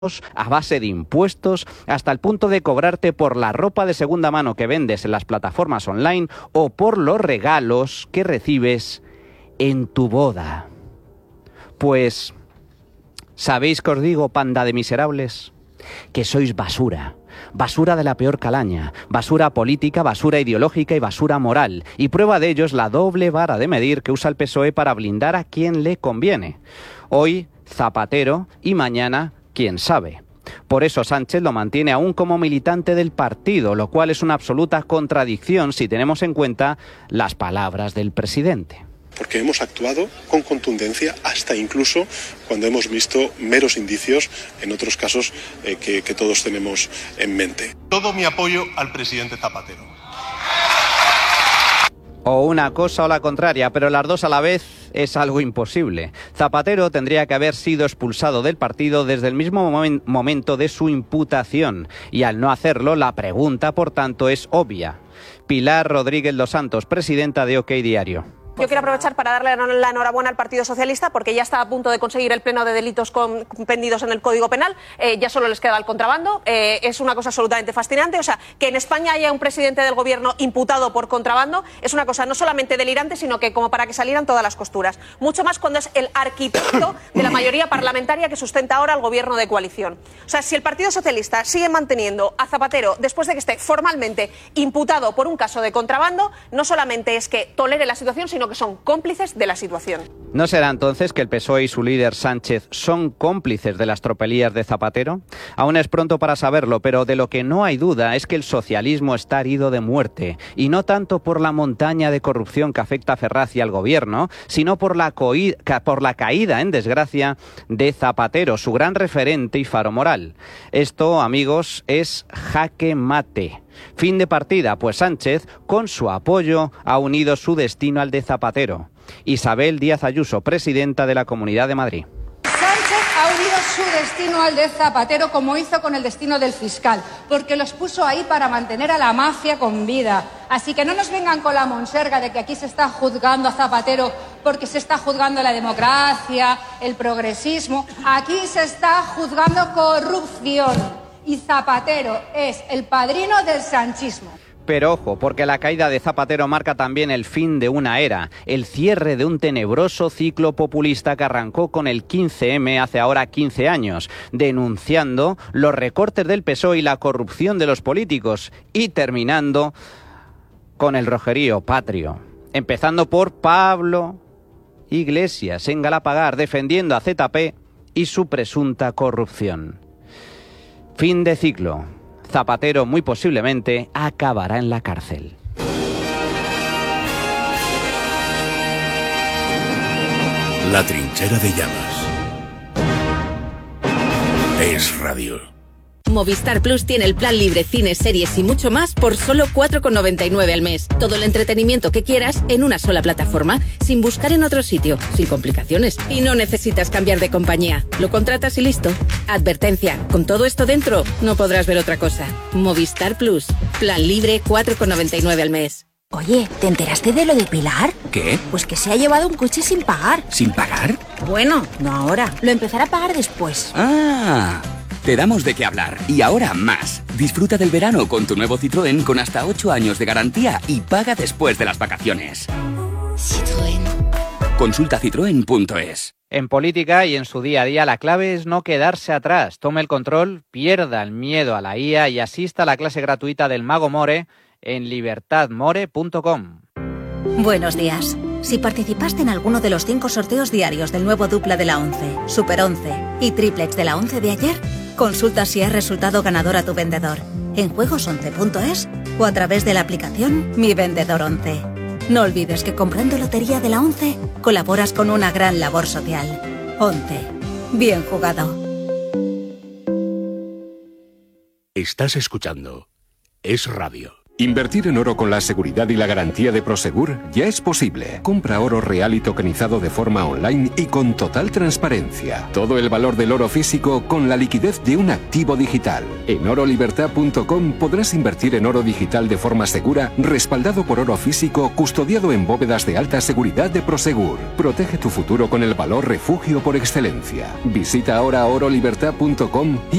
a base de impuestos, hasta el punto de cobrarte por la ropa de segunda mano que vendes en las plataformas online o por los regalos que recibes en tu boda. Pues, ¿sabéis qué os digo, panda de miserables? Que sois basura. Basura de la peor calaña, basura política, basura ideológica y basura moral. Y prueba de ello es la doble vara de medir que usa el PSOE para blindar a quien le conviene. Hoy, Zapatero, y mañana, quién sabe. Por eso Sánchez lo mantiene aún como militante del partido, lo cual es una absoluta contradicción si tenemos en cuenta las palabras del presidente. Porque hemos actuado con contundencia hasta incluso cuando hemos visto meros indicios en otros casos que todos tenemos en mente. Todo mi apoyo al presidente Zapatero. O una cosa o la contraria, pero las dos a la vez es algo imposible. Zapatero tendría que haber sido expulsado del partido desde el mismo momento de su imputación, y al no hacerlo, la pregunta, por tanto, es obvia. Pilar Rodríguez dos Santos, presidenta de OK Diario. Yo quiero aprovechar para darle la enhorabuena al Partido Socialista porque ya está a punto de conseguir el pleno de delitos compendidos en el Código Penal. Ya solo les queda el contrabando. Es una cosa absolutamente fascinante. O sea, que en España haya un presidente del gobierno imputado por contrabando es una cosa no solamente delirante, sino que como para que salieran todas las costuras. Mucho más cuando es el arquitecto de la mayoría parlamentaria que sustenta ahora el gobierno de coalición. O sea, si el Partido Socialista sigue manteniendo a Zapatero después de que esté formalmente imputado por un caso de contrabando, no solamente es que tolere la situación, sino que son cómplices de la situación. ¿No será entonces que el PSOE y su líder Sánchez son cómplices de las tropelías de Zapatero? Aún es pronto para saberlo, pero de lo que no hay duda es que el socialismo está herido de muerte, y no tanto por la montaña de corrupción que afecta a Ferraz y al gobierno, sino por la caída en desgracia de Zapatero, su gran referente y faro moral. Esto, amigos, es jaque mate. Fin de partida, pues Sánchez, con su apoyo, ha unido su destino al de Zapatero. Isabel Díaz Ayuso, presidenta de la Comunidad de Madrid. Sánchez ha unido su destino al de Zapatero como hizo con el destino del fiscal, porque los puso ahí para mantener a la mafia con vida. Así que no nos vengan con la monserga de que aquí se está juzgando a Zapatero porque se está juzgando la democracia, el progresismo. Aquí se está juzgando corrupción. Y Zapatero es el padrino del sanchismo. Pero ojo, porque la caída de Zapatero marca también el fin de una era, el cierre de un tenebroso ciclo populista que arrancó con el 15M hace ahora 15 años, denunciando los recortes del PSOE y la corrupción de los políticos, y terminando con el rojerío patrio, empezando por Pablo Iglesias en Galapagar, defendiendo a ZP y su presunta corrupción. Fin de ciclo. Zapatero muy posiblemente acabará en la cárcel. La trinchera de llamas. Es radio. Movistar Plus tiene el plan libre, cines, series y mucho más por solo 4,99 al mes. Todo el entretenimiento que quieras en una sola plataforma, sin buscar en otro sitio, sin complicaciones. Y no necesitas cambiar de compañía. Lo contratas y listo. Advertencia, con todo esto dentro, no podrás ver otra cosa. Movistar Plus, plan libre, 4,99 al mes. Oye, ¿te enteraste de lo de Pilar? ¿Qué? Pues que se ha llevado un coche sin pagar. ¿Sin pagar? Bueno, no ahora. Lo empezará a pagar después. ¡Ah! Te damos de qué hablar. Y ahora más. Disfruta del verano con tu nuevo Citroën con hasta 8 años de garantía y paga después de las vacaciones. Citroën. Consulta citroen.es. En política y en su día a día la clave es no quedarse atrás. Tome el control, pierda el miedo a la IA y asista a la clase gratuita del Mago More en libertadmore.com. Buenos días. Si participaste en alguno de los 5 sorteos diarios del nuevo dupla de la 11, Super 11 y triplex de la 11 de ayer, consulta si has resultado ganador a tu vendedor en juegos11.es o a través de la aplicación Mi Vendedor 11. No olvides que comprando lotería de la 11 colaboras con una gran labor social. 11. Bien jugado. Estás escuchando Es Radio. Invertir en oro con la seguridad y la garantía de Prosegur ya es posible. Compra oro real y tokenizado de forma online y con total transparencia. Todo el valor del oro físico con la liquidez de un activo digital. En orolibertad.com podrás invertir en oro digital de forma segura, respaldado por oro físico, custodiado en bóvedas de alta seguridad de Prosegur. Protege tu futuro con el valor refugio por excelencia. Visita ahora orolibertad.com y